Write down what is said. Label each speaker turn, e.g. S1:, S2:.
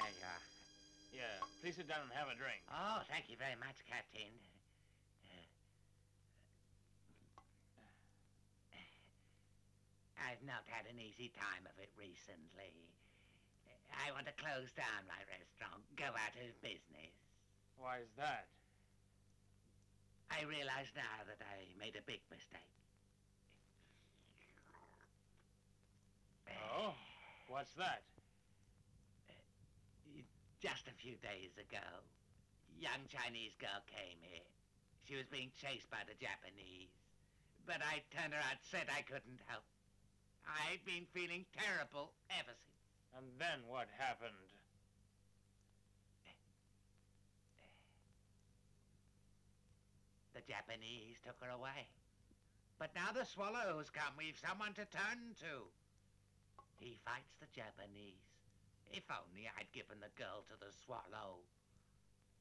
S1: There you are.
S2: Yeah, please sit down and have a drink.
S1: Oh, thank you very much, Captain. I've not had an easy time of it recently. I want to close down my restaurant, go out of business.
S2: Why is that?
S1: I realize now that I made a big mistake.
S2: Oh? What's that?
S1: Just a few days ago, a young Chinese girl came here. She was being chased by the Japanese. But I turned around and said I couldn't help. I've been feeling terrible ever since.
S2: And then what happened?
S1: The Japanese took her away. But now the Swallows come, we've someone to turn to. He fights the Japanese. If only I'd given the girl to the Swallows.